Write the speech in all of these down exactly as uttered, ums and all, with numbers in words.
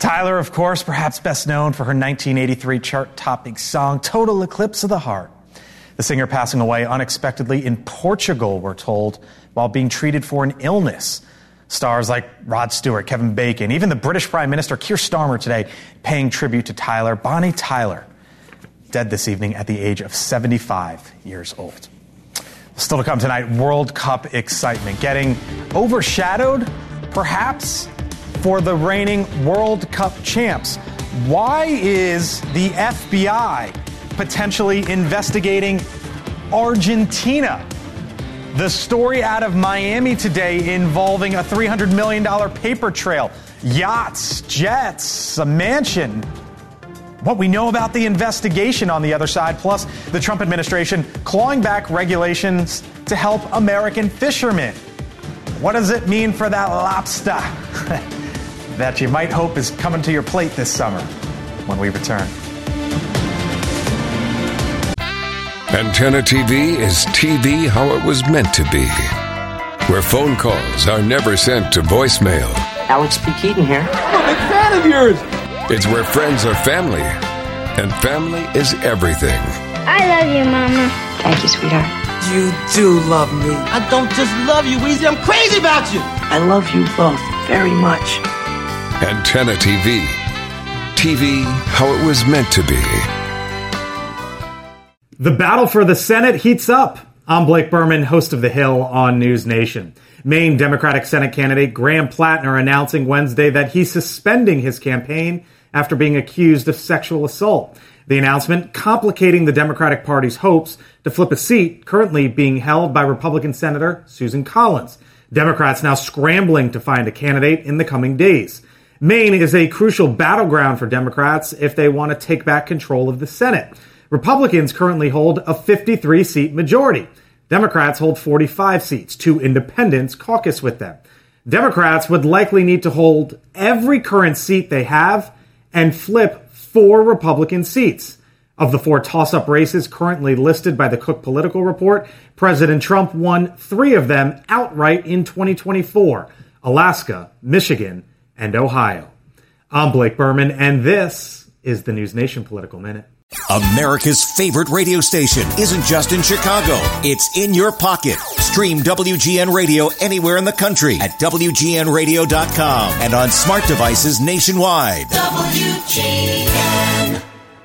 Tyler, of course, perhaps best known for her nineteen eighty-three chart-topping song, Total Eclipse of the Heart. The singer passing away unexpectedly in Portugal, we're told, while being treated for an illness. Stars like Rod Stewart, Kevin Bacon, even the British Prime Minister Keir Starmer today paying tribute to Tyler. Bonnie Tyler, dead this evening at the age of seventy-five years old. Still to come tonight, World Cup excitement getting overshadowed, perhaps, for the reigning World Cup champs. Why is the F B I potentially investigating Argentina? The story out of Miami today involving a three hundred million dollars paper trail, yachts, jets, a mansion. What we know about the investigation on the other side, plus the Trump administration clawing back regulations to help American fishermen. What does it mean for that lobster that you might hope is coming to your plate this summer when we return? Antenna T V is T V how it was meant to be, where phone calls are never sent to voicemail. Alex P. Keaton here. I'm a big fan of yours. It's where friends are family, and family is everything. I love you, Mama. Thank you, sweetheart. You do love me. I don't just love you, Weezy. I'm crazy about you. I love you both very much. Antenna T V. T V how it was meant to be. The battle for the Senate heats up. I'm Blake Berman, host of The Hill on News Nation. Maine Democratic Senate candidate Graham Plattner announcing Wednesday that he's suspending his campaign after being accused of sexual assault. The announcement complicating the Democratic Party's hopes to flip a seat currently being held by Republican Senator Susan Collins. Democrats now scrambling to find a candidate in the coming days. Maine is a crucial battleground for Democrats if they want to take back control of the Senate. Republicans currently hold a fifty-three seat majority. Democrats hold forty-five seats. Two independents caucus with them. Democrats would likely need to hold every current seat they have and flip four Republican seats. Of the four toss-up races currently listed by the Cook Political Report, President Trump won three of them outright in twenty twenty-four: Alaska, Michigan, and Ohio. I'm Blake Berman, and this is the News Nation Political Minute. America's favorite radio station isn't just in Chicago. It's in your pocket. Stream W G N Radio anywhere in the country at W G N radio dot com and on smart devices nationwide. W G N.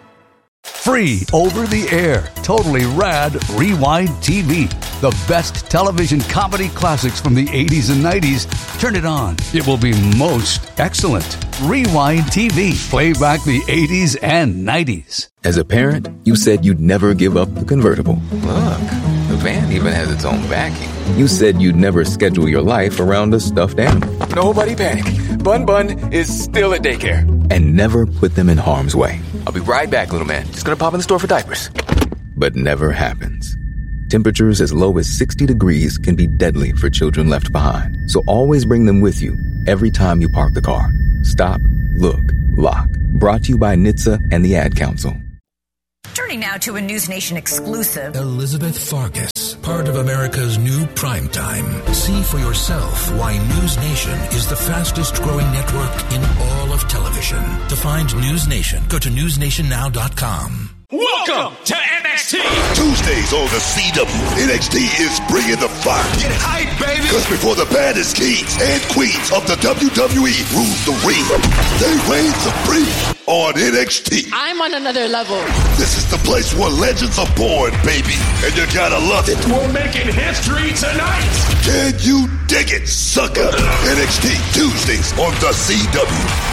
Free over the air, totally rad Rewind T V. The best television comedy classics from the eighties and nineties. Turn it on. It will be most excellent. Rewind T V. Play back the eighties and nineties. As a parent, you said you'd never give up the convertible. Look, the van even has its own backing. You said you'd never schedule your life around a stuffed animal. Nobody panic. Bun Bun is still at daycare. And never put them in harm's way. I'll be right back, little man. Just gonna pop in the store for diapers. But never happens. Temperatures as low as sixty degrees can be deadly for children left behind. So always bring them with you every time you park the car. Stop, look, lock. Brought to you by N H T S A and the Ad Council. Turning now to a News Nation exclusive. Elizabeth Farkas, part of America's new primetime. See for yourself why News Nation is the fastest growing network in all of television. To find News Nation, go to news nation now dot com. Welcome to N X T! Tuesdays on the C W, N X T is bringing the fire. Get hype, baby! Because before the baddest kings and queens of the W W E rule the ring, they reign supreme on N X T. I'm on another level. This is the place where legends are born, baby, and you gotta love it. We're making history tonight! Can you dig it, sucker? N X T, Tuesdays on the C W.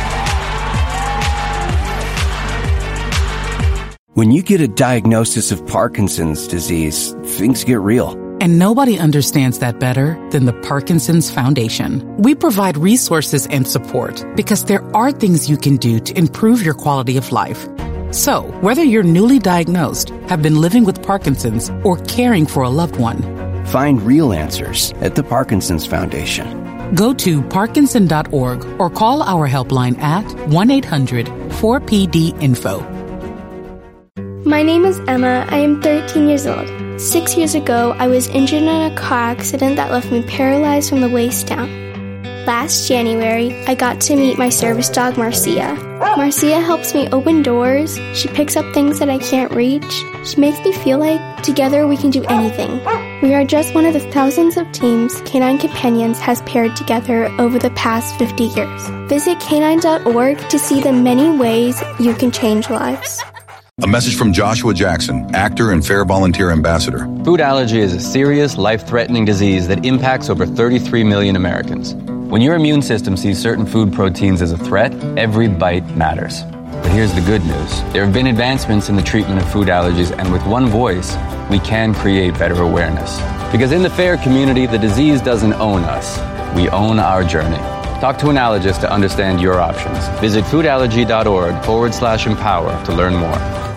When you get a diagnosis of Parkinson's disease, things get real. And nobody understands that better than the Parkinson's Foundation. We provide resources and support because there are things you can do to improve your quality of life. So, whether you're newly diagnosed, have been living with Parkinson's, or caring for a loved one, find real answers at the Parkinson's Foundation. Go to parkinson dot org or call our helpline at one eight hundred four P D info. My name is Emma. I am thirteen years old. Six years ago, I was injured in a car accident that left me paralyzed from the waist down. Last January, I got to meet my service dog, Marcia. Marcia helps me open doors. She picks up things that I can't reach. She makes me feel like together we can do anything. We are just one of the thousands of teams Canine Companions has paired together over the past fifty years. Visit canine dot org to see the many ways you can change lives. A message from Joshua Jackson, actor and Fair Volunteer Ambassador. Food allergy is a serious, life-threatening disease that impacts over thirty-three million Americans. When your immune system sees certain food proteins as a threat, every bite matters. But here's the good news. There have been advancements in the treatment of food allergies, and with one voice, we can create better awareness. Because in the FAIR community, the disease doesn't own us. We own our journey. Talk to an allergist to understand your options. Visit foodallergy.org forward slash empower to learn more.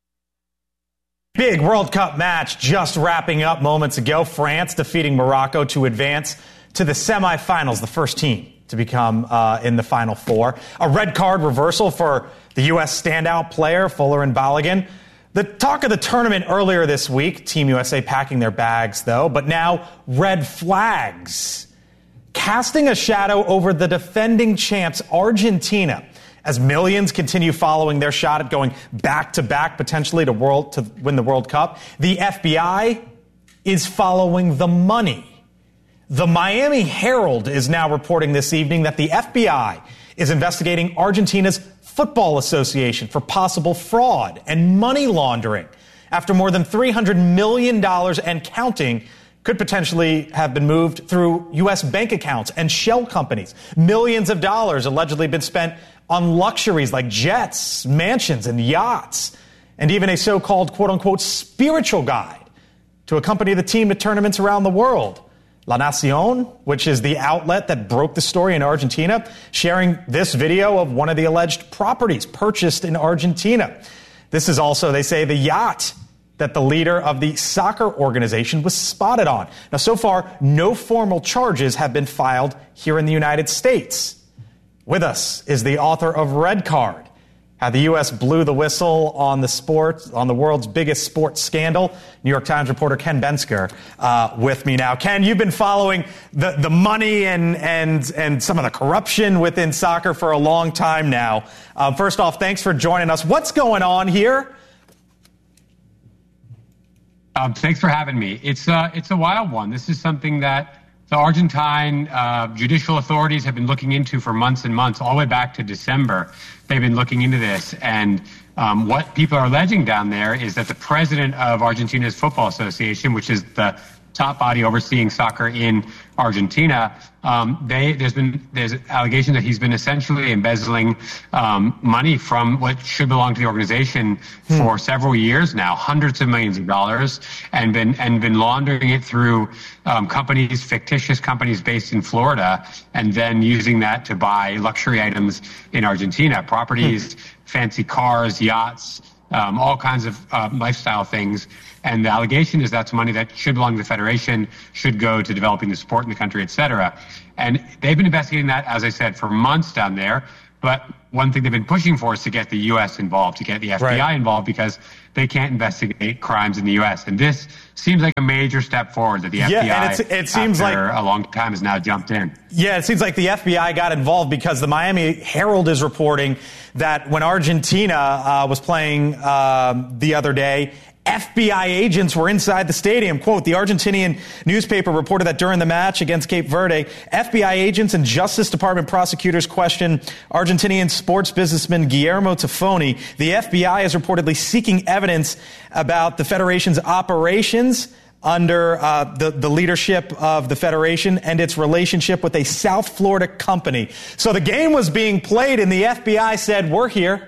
Big World Cup match just wrapping up moments ago. France defeating Morocco to advance to the semifinals, the first team to become uh, in the Final Four. A red card reversal for the U S standout player, Folarin Balogun. The talk of the tournament earlier this week, Team U S A packing their bags, though, but now red flags casting a shadow over the defending champs, Argentina, as millions continue following their shot at going back-to-back, potentially to world to win the World Cup. The F B I is following the money. The Miami Herald is now reporting this evening that the F B I is investigating Argentina's Football Association for possible fraud and money laundering after more than three hundred million dollars and counting could potentially have been moved through U S bank accounts and shell companies. Millions of dollars allegedly been spent on luxuries like jets, mansions, and yachts, and even a so-called quote-unquote spiritual guide to accompany the team to tournaments around the world. La Nación, which is the outlet that broke the story in Argentina, sharing this video of one of the alleged properties purchased in Argentina. This is also, they say, the yacht that the leader of the soccer organization was spotted on. Now, so far, no formal charges have been filed here in the United States. With us is the author of Red Card, how the U S blew the whistle on the sport, on the world's biggest sports scandal. New York Times reporter Ken Bensker uh, with me now. Ken, you've been following the, the money and, and, and some of the corruption within soccer for a long time now. Uh, first off, thanks for joining us. What's going on here? Um, thanks for having me. It's, uh, it's a wild one. This is something that the Argentine uh, judicial authorities have been looking into for months and months, all the way back to December. They've been looking into this. And um, what people are alleging down there is that the president of Argentina's Football Association, which is the top body overseeing soccer in Argentina, um, they, there's been there's allegation that he's been essentially embezzling um, money from what should belong to the organization hmm. for several years now, hundreds of millions of dollars, and been and been laundering it through um, companies, fictitious companies based in Florida, and then using that to buy luxury items in Argentina, properties, hmm. fancy cars, yachts, um, all kinds of uh, lifestyle things. And the allegation is that's money that should belong to the federation, should go to developing the sport in the country, et cetera. And they've been investigating that, as I said, for months down there. But one thing they've been pushing for is to get the U S involved, to get the F B I right. involved, because they can't investigate crimes in the U S. And this seems like a major step forward that the F B I, yeah, and it's, it seems after like a long time, has now jumped in. Yeah, it seems like the F B I got involved because the Miami Herald is reporting that when Argentina uh, was playing uh, the other day, F B I agents were inside the stadium. Quote, the Argentinian newspaper reported that during the match against Cape Verde, F B I agents and Justice Department prosecutors questioned Argentinian sports businessman Guillermo Tafoni. The F B I is reportedly seeking evidence about the federation's operations under uh, the, the leadership of the federation and its relationship with a South Florida company. So the game was being played and the F B I said, we're here.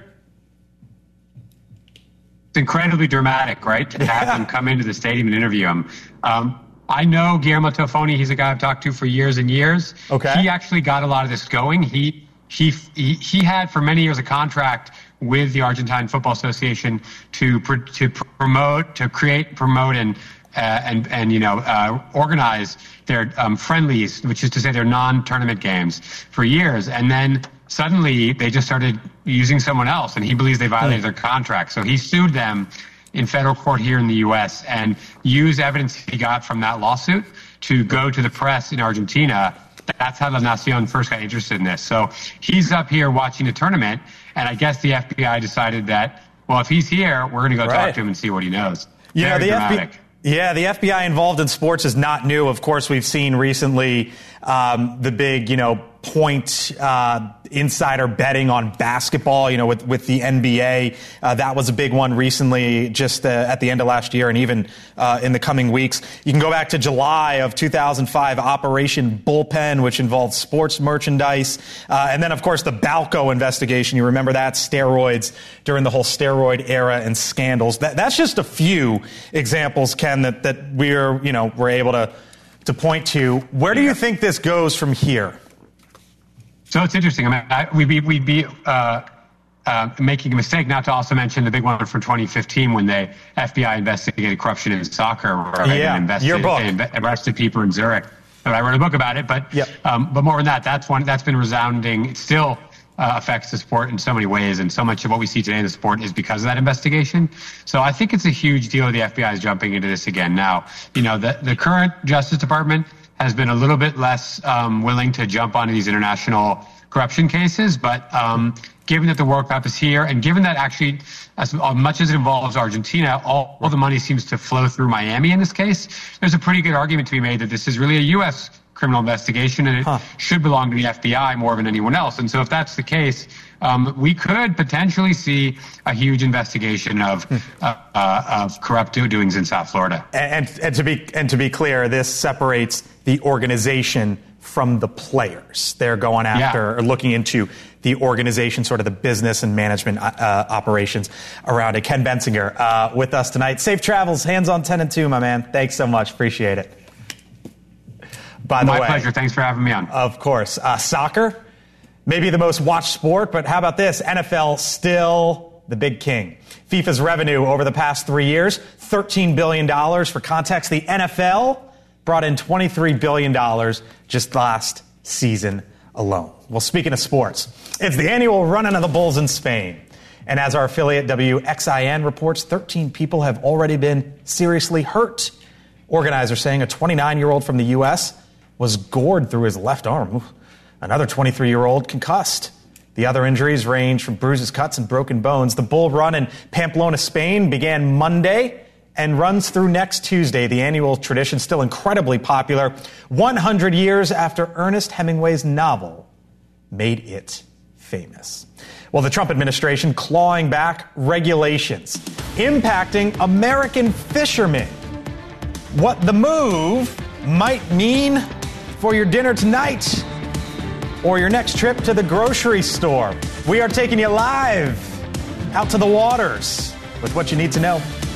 It's incredibly dramatic, right, to have yeah. them come into the stadium and interview him. Um, I know Guillermo Tafoni. He's a guy I've talked to for years and years. Okay. He actually got a lot of this going. He he he, he had for many years a contract with the Argentine Football Association to pr- to promote, to create, promote, and uh, and and you know uh, organize their um, friendlies, which is to say their non-tournament games, for years, and then suddenly they just started using someone else, and he believes they violated their contract. So he sued them in federal court here in the U S and used evidence he got from that lawsuit to go to the press in Argentina That's how La Nacion first got interested in this. So he's up here watching the tournament, and I guess the F B I decided that, well, if he's here, we're going to go right. talk to him and see what he knows. Yeah, Very the dramatic. F B I. Yeah, the F B I involved in sports is not new. Of course, we've seen recently um, the big, you know, point uh, insider betting on basketball, you know, with, with the N B A. Uh, that was a big one recently, just uh, at the end of last year and even uh, in the coming weeks. You can go back to July of two thousand five, Operation Bullpen, which involved sports merchandise. Uh, and then, of course, the Balco investigation. You remember that? Steroids during the whole steroid era and scandals. That, that's just a few examples, Ken, that, that we're, you know, we're able to, to point to. Where do you think this goes from here? So it's interesting. I mean, I, we'd be, we'd be uh, uh, making a mistake not to also mention the big one from twenty fifteen when the F B I investigated corruption in soccer. Where yeah, they invested, your book. They arrested people in Zurich. I wrote a book about it, but yep. um, but more than that, that's one that's been resounding. It still uh, affects the sport in so many ways, and so much of what we see today in the sport is because of that investigation. So I think it's a huge deal the F B I is jumping into this again. Now, you know, the, the current Justice Department has been a little bit less um, willing to jump onto these international corruption cases. But um, given that the World Cup is here, and given that actually as much as it involves Argentina, all, all the money seems to flow through Miami in this case, there's a pretty good argument to be made that this is really a U S criminal investigation, and it huh. should belong to the F B I more than anyone else. And so if that's the case, um, we could potentially see a huge investigation of uh, uh, of corrupt doings in South Florida. And, and to be and to be clear, this separates the organization from the players. They're going after yeah. or looking into the organization, sort of the business and management uh, operations around it. Ken Bensinger uh, with us tonight. Safe travels, hands on ten and two, my man. Thanks so much. Appreciate it. By the My way, pleasure. Thanks for having me on. Of course. Uh, soccer, maybe the most watched sport, but how about this? N F L still the big king. FIFA's revenue over the past three years, thirteen billion dollars. For context, the N F L brought in twenty-three billion dollars just last season alone. Well, speaking of sports, it's the annual run-in of the Bulls in Spain. And as our affiliate W X I N reports, thirteen people have already been seriously hurt. Organizers saying a twenty-nine-year-old from the U S was gored through his left arm. Another twenty-three-year-old concussed. The other injuries range from bruises, cuts, and broken bones. The Bull Run in Pamplona, Spain began Monday and runs through next Tuesday. The annual tradition still incredibly popular, one hundred years after Ernest Hemingway's novel made it famous. Well, the Trump administration clawing back regulations impacting American fishermen. What the move might mean for your dinner tonight or your next trip to the grocery store. We are taking you live out to the waters with what you need to know.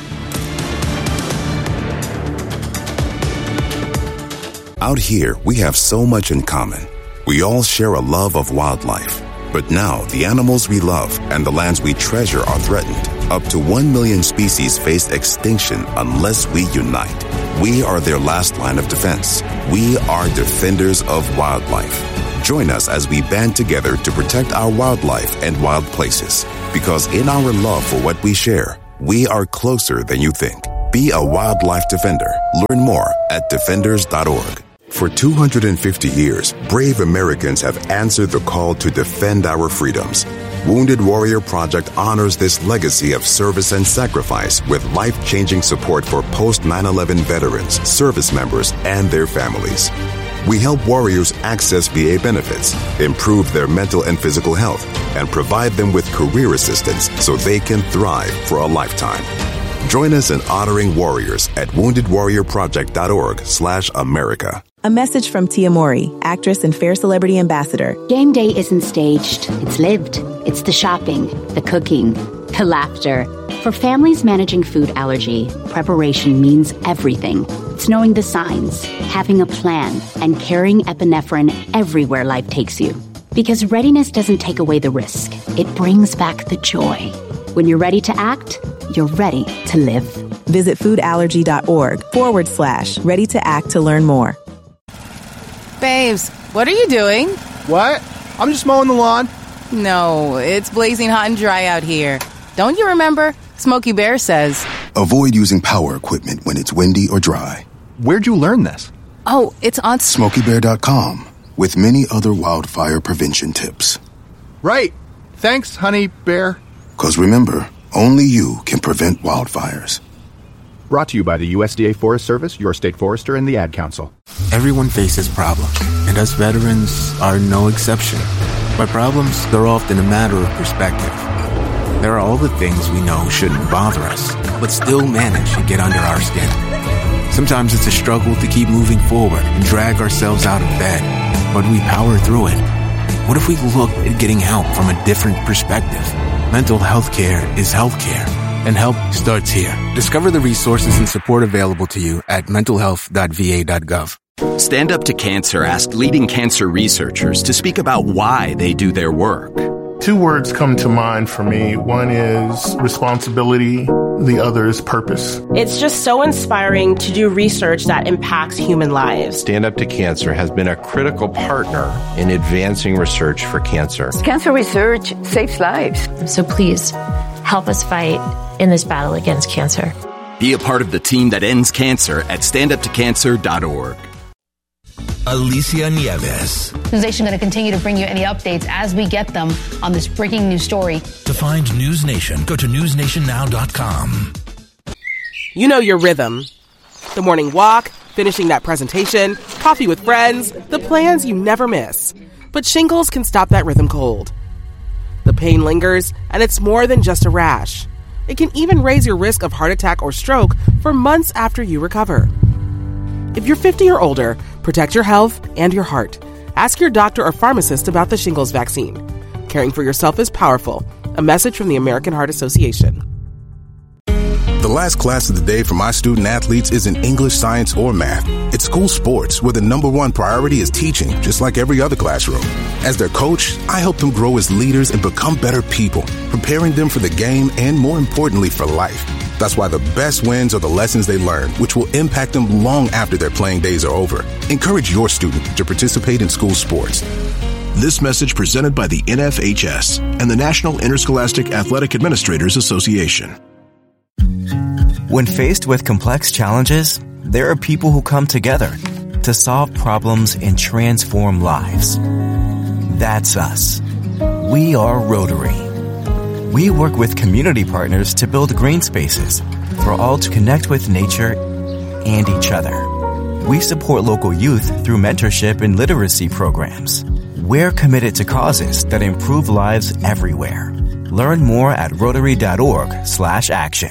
Out here, we have so much in common. We all share a love of wildlife. But now, the animals we love and the lands we treasure are threatened. Up to one million species face extinction unless we unite. We are their last line of defense. We are defenders of wildlife. Join us as we band together to protect our wildlife and wild places. Because in our love for what we share, we are closer than you think. Be a wildlife defender. Learn more at defenders dot org. For two hundred fifty years, brave Americans have answered the call to defend our freedoms. Wounded Warrior Project honors this legacy of service and sacrifice with life-changing support for post nine eleven veterans, service members, and their families. We help warriors access V A benefits, improve their mental and physical health, and provide them with career assistance so they can thrive for a lifetime. Join us in honoring warriors at wounded warrior project dot org slash America. A message from Tia Mori, actress and Fair Celebrity Ambassador. Game day isn't staged. It's lived. It's the shopping, the cooking, the laughter. For families managing food allergy, preparation means everything. It's knowing the signs, having a plan, and carrying epinephrine everywhere life takes you. Because readiness doesn't take away the risk. It brings back the joy. When you're ready to act, you're ready to live. Visit foodallergy.org forward slash ready to act to learn more. Babes, what are you doing? What? I'm just mowing the lawn. No, it's blazing hot and dry out here. Don't you remember? Smokey Bear says, avoid using power equipment when it's windy or dry. Where'd you learn this? Oh, it's on smokey bear dot com. with many other wildfire prevention tips. Right. Thanks, Honey Bear. Because remember, only you can prevent wildfires. Brought to you by the U S D A Forest Service, your state forester, and the Ad Council. Everyone faces problems, and us veterans are no exception. By problems, they're often a matter of perspective. There are all the things we know shouldn't bother us, but still manage to get under our skin. Sometimes it's a struggle to keep moving forward and drag ourselves out of bed, but we power through it. What if we looked at getting help from a different perspective? Mental health care is health care, and help starts here. Discover the resources and support available to you at mental health dot v a dot gov. Stand Up to Cancer asked leading cancer researchers to speak about why they do their work. Two words come to mind for me. One is responsibility. The other is purpose. It's just so inspiring to do research that impacts human lives. Stand Up to Cancer has been a critical partner in advancing research for cancer. Cancer research saves lives. So please, help us fight in this battle against cancer. Be a part of the team that ends cancer at stand up to cancer dot org. Alicia Nieves. News Nation going to continue to bring you any updates as we get them on this breaking news story. To find News Nation, go to news nation now dot com. You know your rhythm. The morning walk, finishing that presentation, coffee with friends, the plans you never miss. But shingles can stop that rhythm cold. The pain lingers, and it's more than just a rash. It can even raise your risk of heart attack or stroke for months after you recover. If you're fifty or older, protect your health and your heart. Ask your doctor or pharmacist about the shingles vaccine. Caring for yourself is powerful. A message from the American Heart Association. The last class of the day for my student athletes isn't English, science, or math. It's school sports, where the number one priority is teaching, just like every other classroom. As their coach, I help them grow as leaders and become better people, preparing them for the game and, more importantly, for life. That's why the best wins are the lessons they learn, which will impact them long after their playing days are over. Encourage your student to participate in school sports. This message presented by the N F H S and the National Interscholastic Athletic Administrators Association. When faced with complex challenges, there are people who come together to solve problems and transform lives. That's us. We are Rotary. We work with community partners to build green spaces for all to connect with nature and each other. We support local youth through mentorship and literacy programs. We're committed to causes that improve lives everywhere. Learn more at rotary.org slash action.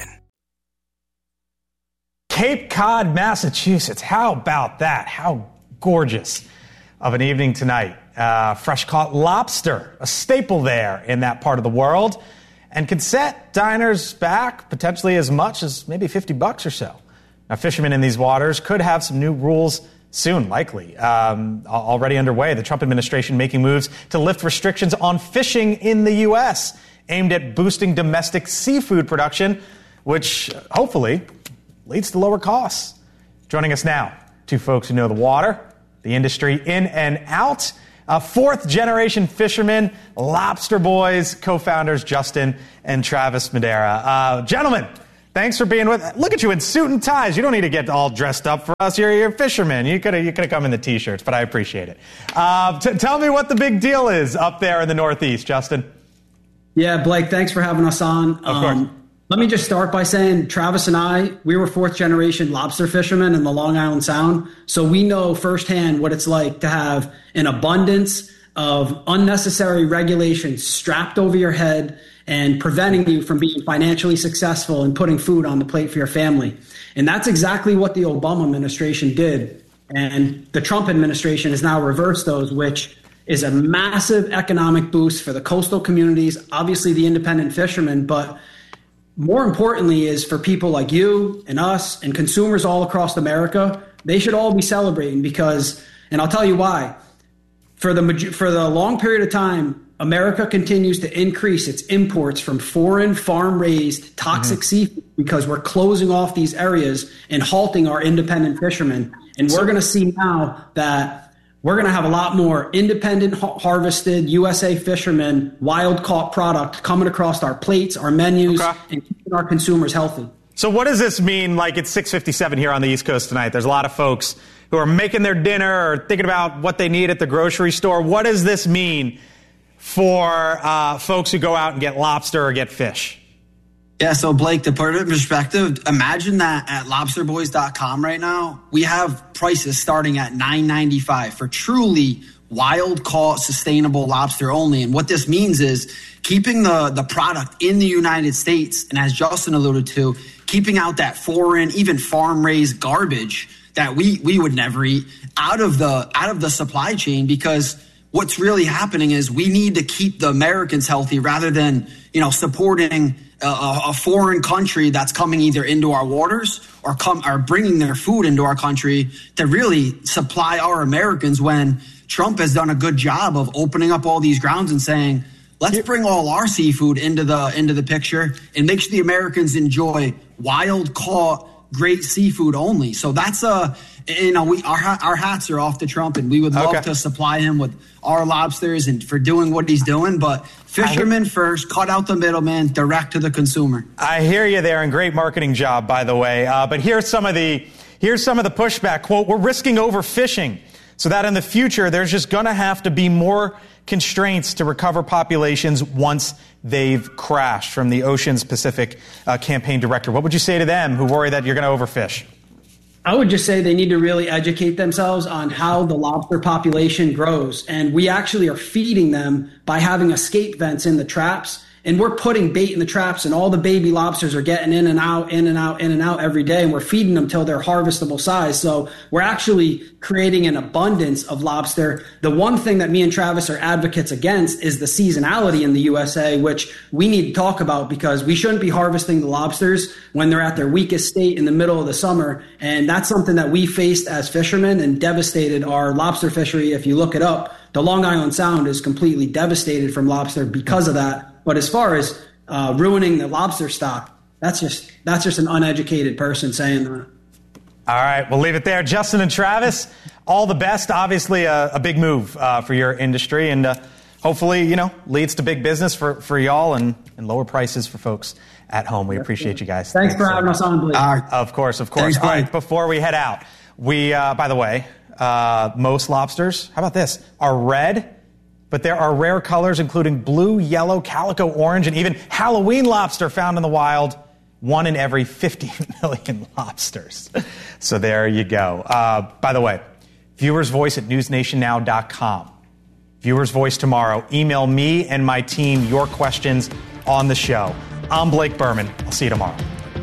Cape Cod, Massachusetts. How about that? How gorgeous of an evening tonight. Uh, fresh caught lobster, a staple there in that part of the world, and can set diners back potentially as much as maybe fifty bucks or so. Now, fishermen in these waters could have some new rules soon, likely. Um, already underway, the Trump administration making moves to lift restrictions on fishing in the U S, aimed at boosting domestic seafood production, which hopefully leads to lower costs. Joining us now, two folks who know the water, the industry in and out. Uh, fourth generation fishermen, Lobster Boys, co-founders Justin and Travis Madera. Uh, gentlemen, thanks for being with us. Look at you in suit and ties. You don't need to get all dressed up for us. You're, you're fishermen. You could have you could have come in the T-shirts, but I appreciate it. Uh, t- tell me what the big deal is up there in the Northeast, Justin. Yeah, Blake, thanks for having us on. Of course. Um, Let me just start by saying Travis and I, we were fourth generation lobster fishermen in the Long Island Sound. So we know firsthand what it's like to have an abundance of unnecessary regulations strapped over your head and preventing you from being financially successful and putting food on the plate for your family. And that's exactly what the Obama administration did. And the Trump administration has now reversed those, which is a massive economic boost for the coastal communities, obviously the independent fishermen, but more importantly is for people like you and us and consumers all across America. They should all be celebrating because, and I'll tell you why, for the for the long period of time, America continues to increase its imports from foreign farm-raised toxic mm-hmm. seafood because we're closing off these areas and halting our independent fishermen. And we're going to see now that we're going to have a lot more independent ha- harvested U S A fishermen, wild caught product coming across our plates, our menus, okay. and keeping our consumers healthy. So what does this mean? Like, it's six fifty-seven here on the East Coast tonight. There's a lot of folks who are making their dinner or thinking about what they need at the grocery store, what does this mean for uh, folks who go out and get lobster or get fish? Yeah, so Blake, to put it in perspective, imagine that at lobster boys dot com right now, we have prices starting at nine ninety-five for truly wild caught sustainable lobster only. And what this means is keeping the, the product in the United States, and as Justin alluded to, keeping out that foreign, even farm-raised garbage that we, we would never eat out of the out of the supply chain, because what's really happening is we need to keep the Americans healthy rather than, you know, supporting a, a foreign country that's coming either into our waters or come or bringing their food into our country to really supply our Americans, when Trump has done a good job of opening up all these grounds and saying, let's bring all our seafood into the into the picture and make sure the Americans enjoy wild caught great seafood only. So that's a, you know, we our our hats are off to Trump, and we would love okay. to supply him with our lobsters and for doing what he's doing. But fishermen first, cut out the middleman, direct to the consumer. I hear you there, and great marketing job, by the way. Uh, but here's some of the here's some of the pushback. Quote: "We're risking overfishing, so that in the future there's just going to have to be more constraints to recover populations once they've crashed." From the Oceans Pacific uh, campaign director. What would you say to them who worry that you're going to overfish? I would just say they need to really educate themselves on how the lobster population grows. And we actually are feeding them by having escape vents in the traps. And we're putting bait in the traps, and all the baby lobsters are getting in and out, in and out, in and out every day. And we're feeding them till they're harvestable size. So we're actually creating an abundance of lobster. The one thing that me and Travis are advocates against is the seasonality in the U S A, which we need to talk about, because we shouldn't be harvesting the lobsters when they're at their weakest state in the middle of the summer. And that's something that we faced as fishermen and devastated our lobster fishery. If you look it up, the Long Island Sound is completely devastated from lobster because of that. But as far as uh, ruining the lobster stock, that's just that's just an uneducated person saying that. All right, we'll leave it there. Justin and Travis, all the best. Obviously, a, a big move uh, for your industry, and uh, hopefully, you know, leads to big business for, for y'all and, and lower prices for folks at home. We appreciate you guys. Thanks, Thanks for having so us on, Blake. Uh, of course, of course. Thanks, all right, before we head out, we, uh, by the way, uh, most lobsters, how about this, are red. But there are rare colors, including blue, yellow, calico, orange, and even Halloween lobster found in the wild. One in every fifty million lobsters. So there you go. Uh, by the way, Viewer's Voice at news nation now dot com. Viewer's Voice tomorrow. Email me and my team your questions on the show. I'm Blake Berman. I'll see you tomorrow.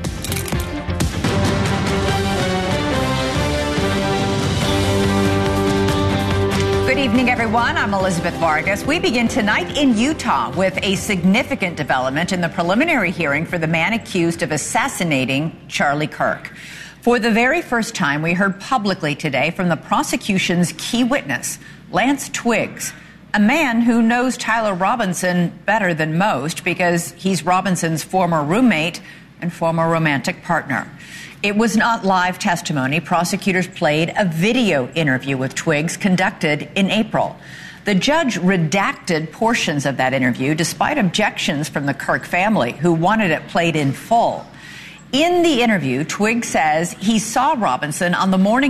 Good evening, everyone. I'm Elizabeth Vargas. We begin tonight in Utah with a significant development in the preliminary hearing for the man accused of assassinating Charlie Kirk. For the very first time, we heard publicly today from the prosecution's key witness, Lance Twiggs, a man who knows Tyler Robinson better than most because he's Robinson's former roommate and former romantic partner. It was not live testimony. Prosecutors played a video interview with Twiggs conducted in April. The judge redacted portions of that interview despite objections from the Kirk family, who wanted it played in full. In the interview, Twiggs says he saw Robinson on the morning